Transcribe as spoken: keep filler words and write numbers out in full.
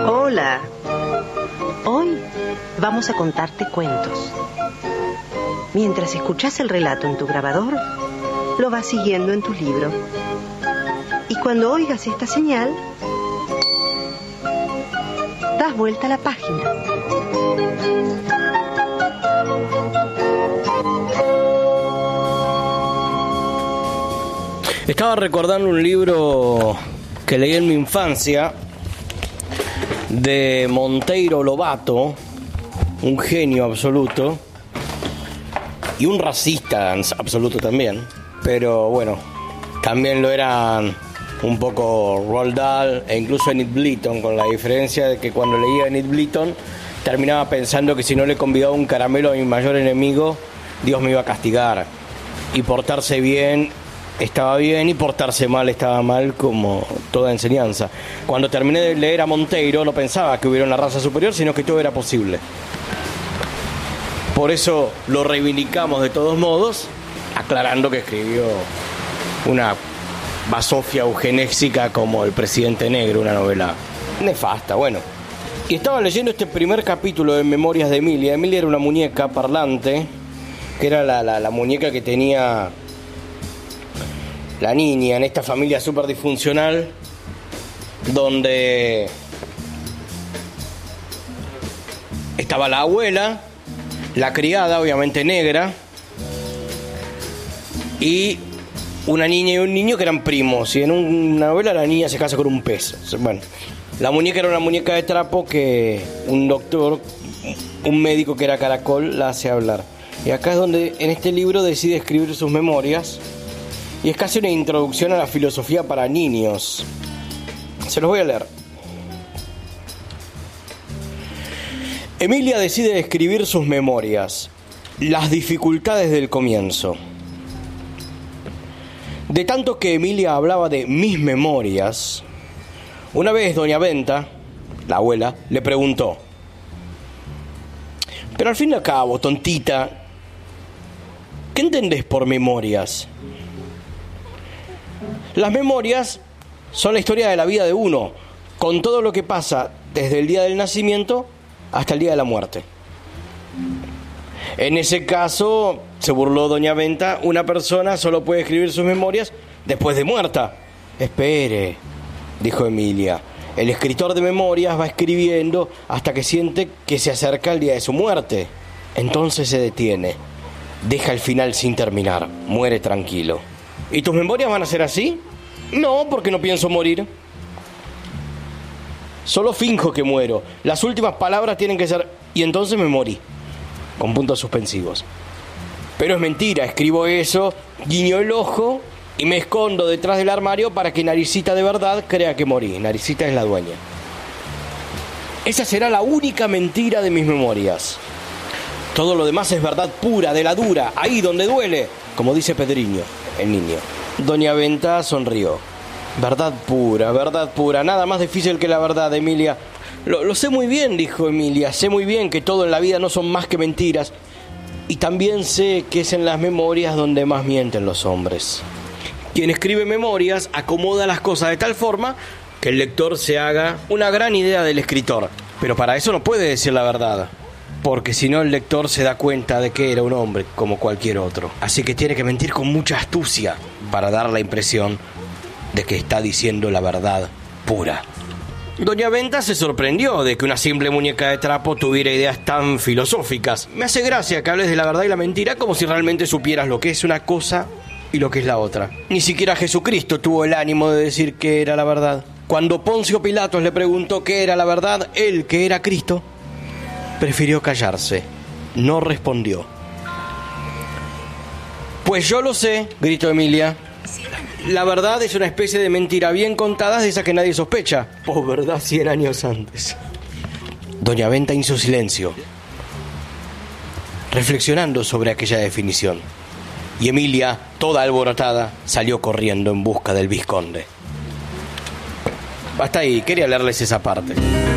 Hola. Hoy vamos a contarte cuentos. Mientras escuchas el relato en tu grabador, lo vas siguiendo en tu libro. Y cuando oigas esta señal, das vuelta a la página. Estaba recordando un libro que leí en mi infancia de Monteiro Lobato, un genio absoluto y un racista absoluto también, pero bueno, también lo eran un poco Roald Dahl e incluso Enid Blyton, con la diferencia de que cuando leía Enid Blyton terminaba pensando que si no le convidaba un caramelo a mi mayor enemigo, Dios me iba a castigar, y portarse bien estaba bien y portarse mal estaba mal, como toda enseñanza. Cuando terminé de leer a Monteiro no pensaba que hubiera una raza superior, sino que todo era posible. Por eso lo reivindicamos de todos modos, aclarando que escribió una basofia eugenésica como El presidente negro, una novela nefasta. Bueno, y estaba leyendo este primer capítulo de Memorias de Emilia. Emilia era una muñeca parlante, que era la, la, la muñeca que tenía la niña en esta familia súper disfuncional, donde estaba la abuela, la criada, obviamente negra, y una niña y un niño que eran primos. Y en una novela la niña se casa con un pez. Bueno, la muñeca era una muñeca de trapo que un doctor, un médico que era caracol, la hace hablar. Y acá es donde en este libro decide escribir sus memorias. Y es casi una introducción a la filosofía para niños. Se los voy a leer. Emilia decide escribir sus memorias. Las dificultades del comienzo. De tanto que Emilia hablaba de mis memorias, una vez doña Benta, la abuela, le preguntó: pero al fin y al cabo, tontita, ¿qué entendés por memorias? Las memorias son la historia de la vida de uno, con todo lo que pasa desde el día del nacimiento hasta el día de la muerte. En ese caso, se burló doña Benta, una persona solo puede escribir sus memorias después de muerta. Espere, dijo Emilia, el escritor de memorias va escribiendo hasta que siente que se acerca el día de su muerte. Entonces se detiene, deja el final sin terminar, muere tranquilo. ¿Y tus memorias van a ser así? No, porque no pienso morir. Solo finjo que muero. Las últimas palabras tienen que ser: y entonces me morí, con puntos suspensivos. Pero es mentira, escribo eso, guiño el ojo y me escondo detrás del armario para que Naricita de verdad crea que morí. Naricita es la dueña. Esa será la única mentira de mis memorias. Todo lo demás es verdad pura, de la dura, ahí donde duele, como dice Pedriño, el niño. Doña Benta sonrió. Verdad pura, verdad pura, nada más difícil que la verdad, Emilia. Lo, lo sé muy bien, dijo Emilia, sé muy bien que todo en la vida no son más que mentiras. Y también sé que es en las memorias donde más mienten los hombres. Quien escribe memorias acomoda las cosas de tal forma que el lector se haga una gran idea del escritor. Pero para eso no puede decir la verdad, porque si no el lector se da cuenta de que era un hombre como cualquier otro. Así que tiene que mentir con mucha astucia para dar la impresión de que está diciendo la verdad pura. Doña Benta se sorprendió de que una simple muñeca de trapo tuviera ideas tan filosóficas. Me hace gracia que hables de la verdad y la mentira como si realmente supieras lo que es una cosa y lo que es la otra. Ni siquiera Jesucristo tuvo el ánimo de decir qué era la verdad. Cuando Poncio Pilatos le preguntó qué era la verdad, él, que era Cristo, prefirió callarse. No respondió. Pues yo lo sé, gritó Emilia. La verdad es una especie de mentira bien contada, de esa que nadie sospecha. Por verdad, cien años antes. Doña Benta hizo silencio, reflexionando sobre aquella definición. Y Emilia, toda alborotada, salió corriendo en busca del vizconde. Hasta ahí, quería leerles esa parte.